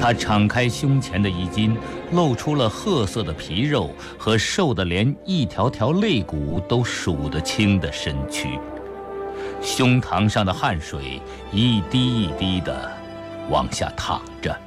他敞开胸前的衣襟，露出了褐色的皮肉和瘦得连一条条肋骨都数得清的身躯，胸膛上的汗水一滴一滴地往下淌着。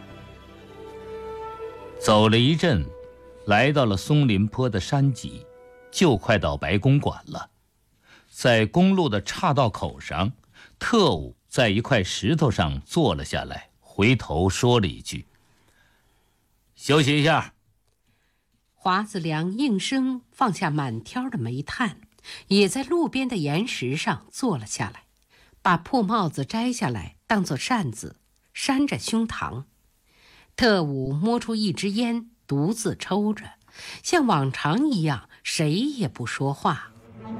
走了一阵，来到了松林坡的山脊，就快到白公馆了。在公路的岔道口上，特务在一块石头上坐了下来，回头说了一句：“休息一下。” 华子良应声放下满挑的煤炭，也在路边的岩石上坐了下来，把破帽子摘下来当作扇子扇着胸膛。特务摸出一支烟，独自抽着，像往常一样，谁也不说话。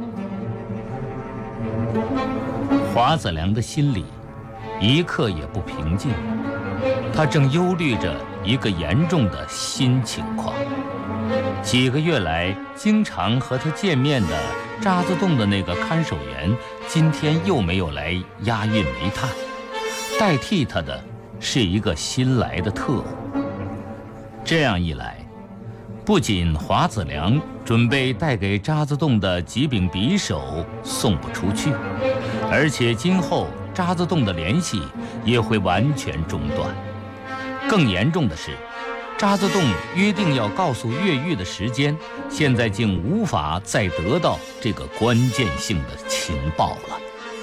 华子良的心里一刻也不平静，他正忧虑着一个严重的新情况。几个月来经常和他见面的渣滓洞的那个看守员，今天又没有来押运煤炭，代替他的是一个新来的特务。这样一来，不仅华子良准备带给渣滓洞的几柄匕首送不出去，而且今后渣滓洞的联系也会完全中断。更严重的是，渣滓洞约定要告诉越狱的时间，现在竟无法再得到这个关键性的情报了。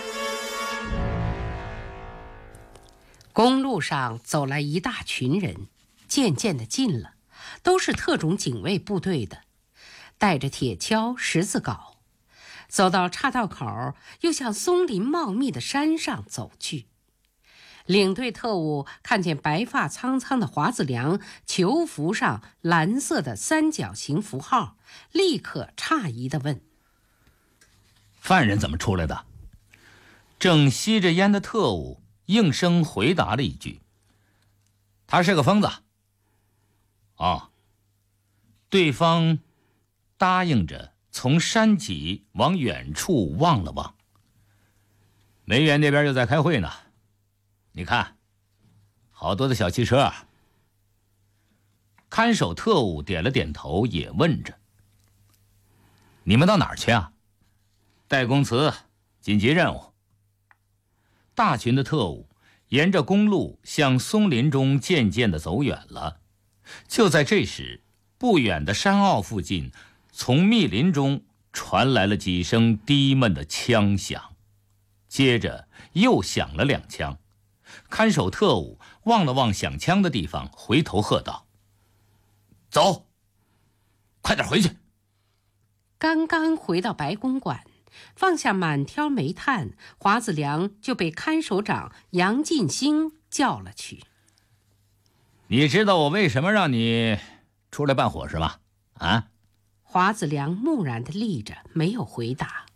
公路上走来一大群人，渐渐地近了，都是特种警卫部队的，带着铁锹、十字镐。走到岔道口，又向松林茂密的山上走去。领队特务看见白发苍苍的华子良囚服上蓝色的三角形符号，立刻诧异地问：“ 犯人怎么出来的？”正吸着烟的特务应声回答了一句：“他是个疯子。”哦，对方答应着，从山脊往远处望了望。梅园那边又在开会呢，你看，好多的小汽车啊。看守特务点了点头，也问着：“你们到哪儿去啊？”“带公词，紧急任务。”大群的特务沿着公路向松林中渐渐地走远了。就在这时，不远的山坳附近，从密林中传来了几声低闷的枪响，接着又响了2枪。看守特务望了望响枪的地方，回头喝道：“走，快点回去！” 刚刚回到白公馆，放下满挑煤炭，华子良就被看守长杨进兴叫了去。 “你知道我为什么让你出来办伙是吗？”“啊？” 华子良木然地立着，没有回答。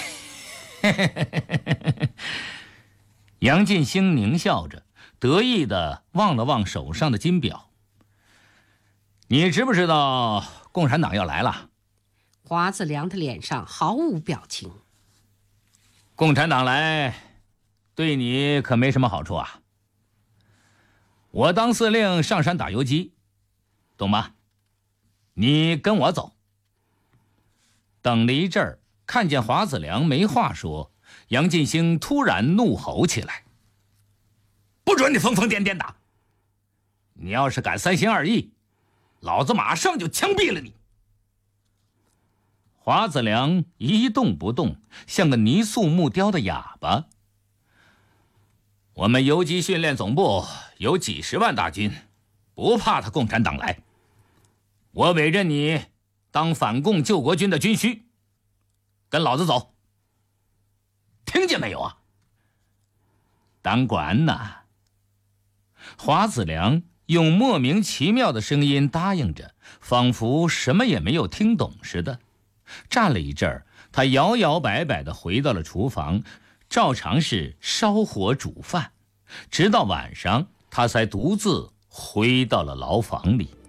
杨进兴狞笑着，得意地望了望手上的金表。“你知不知道共产党要来了？” 华子良的脸上毫无表情。 “共产党来，对你可没什么好处啊。我当司令上山打游击，懂吗？你跟我走。”等了一阵儿，看见华子良没话说，杨进兴突然怒吼起来：“不准你疯疯癫癫的！你要是敢三心二意，老子马上就枪毙了你！”华子良一动不动，像个泥塑木雕的哑巴。“我们游击训练总部有几十万大军，不怕他共产党来。我委任你当反共救国军的军需，跟老子走，听见没有啊？”“当官呐！”华子良用莫名其妙的声音答应着，仿佛什么也没有听懂似的。站了一阵儿，他摇摇摆摆地回到了厨房，照常是烧火煮饭，直到晚上，他才独自回到了牢房里。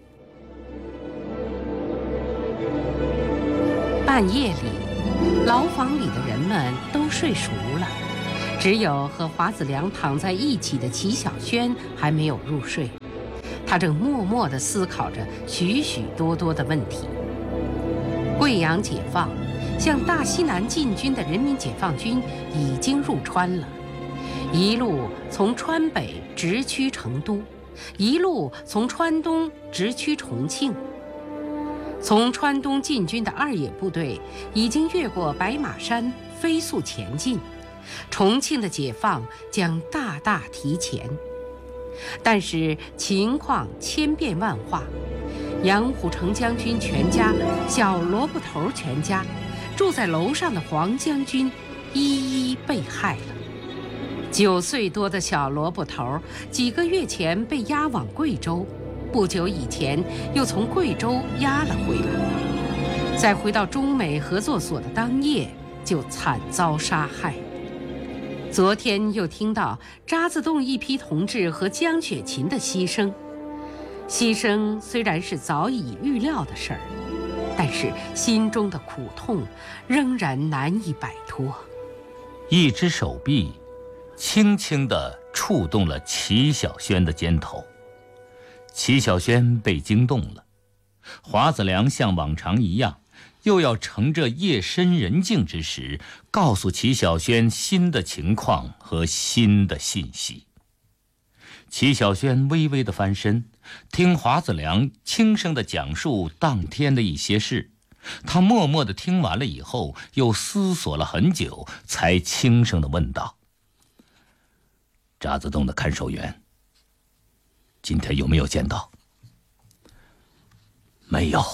半夜里，牢房里的人们都睡熟了，只有和华子良躺在一起的齐小轩还没有入睡。 他正默默地思考着许许多多的问题。贵阳解放，向大西南进军的人民解放军已经入川了，一路从川北直趋成都，一路从川东直趋重庆。从川东进军的二野部队已经越过白马山，飞速前进，重庆的解放将大大提前。但是情况千变万化，杨虎城将军全家、小萝卜头全家，住在楼上的黄将军一一被害了。9岁多的小萝卜头几个月前被押往贵州，不久以前又从贵州押了回来，在回到中美合作所的当夜就惨遭杀害。昨天又听到渣滓洞一批同志和江雪琴的牺牲，牺牲虽然是早已预料的事儿，但是心中的苦痛仍然难以摆脱。 一只手臂轻轻地触动了齐小轩的肩头，齐小轩被惊动了。华子良像往常一样，又要乘着夜深人静之时，告诉齐小轩新的情况和新的信息。齐小轩微微地翻身，听华子良轻声地讲述当天的一些事。他默默地听完了以后，又思索了很久，才轻声地问道：渣滓洞的看守员今天有没有见到？没有。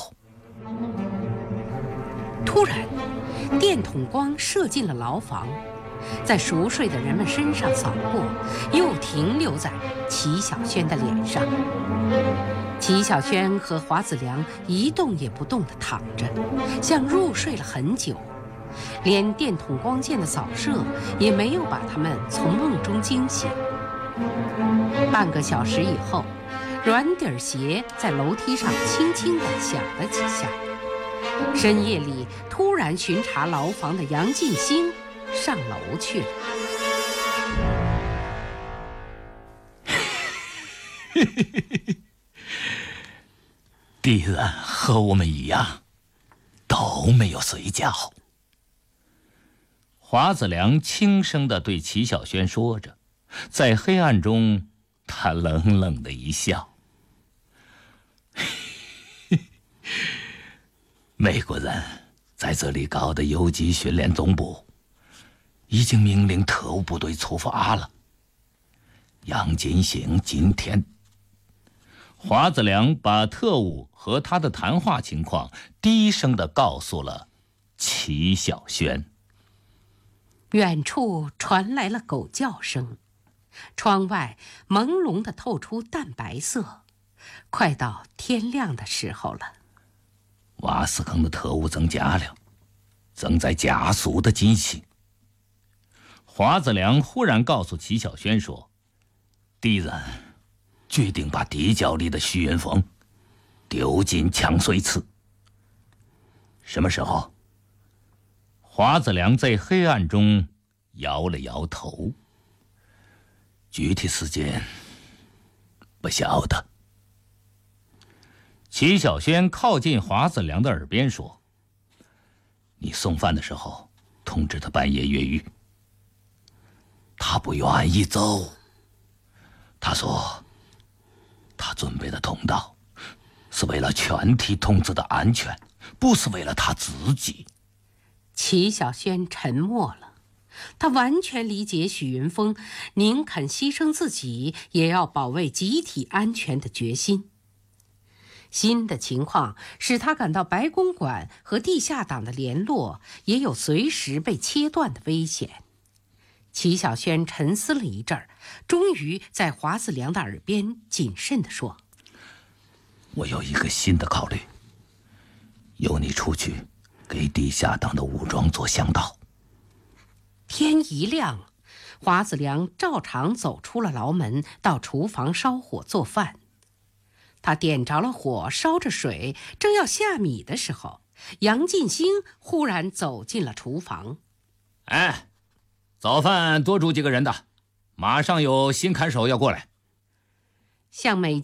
突然，电筒光射进了牢房，在熟睡的人们身上扫过，又停留在齐小轩的脸上。齐小轩和华子良一动也不动地躺着，像入睡了很久，连电筒光线的扫射也没有把他们从梦中惊醒。半个小时以后，软底鞋在楼梯上轻轻地响了几下。深夜里突然巡查牢房的杨进兴上楼去了。 敌人和我们一样，都没有睡觉。华子良轻声地对齐小轩说着，在黑暗中，他冷冷的一笑。美国人在这里搞的游击训练总部，已经命令特务部队出发了。杨进兴今天，华子良把特务和他的谈话情况低声地告诉了齐小轩。 远处传来了狗叫声，窗外朦胧地透出淡白色，快到天亮的时候了。 瓦斯坑的特务增加了，正在加速的进行。华子良忽然告诉齐小轩说，敌人决定把地窖里的徐云峰丢进呛水池。什么时候？华子良在黑暗中摇了摇头。具体时间不晓得。齐小轩靠近华子良的耳边说，你送饭的时候通知他半夜越狱。他不愿意走，他说他准备的通道是为了全体同志的安全，不是为了他自己。 齐小轩沉默了，他完全理解许云峰宁肯牺牲自己也要保卫集体安全的决心。新的情况使他感到白公馆和地下党的联络也有随时被切断的危险。齐小轩沉思了一阵儿，终于在华子良的耳边谨慎地说， 我有一个新的考虑，由你出去给地下党的武装做向导。 天一亮，华子良照常走出了牢门，到厨房烧火做饭。他点着了火，烧着水，正要下米的时候，杨进兴忽然走进了厨房。 哎，早饭多煮几个人的，马上有新看守要过来。 向美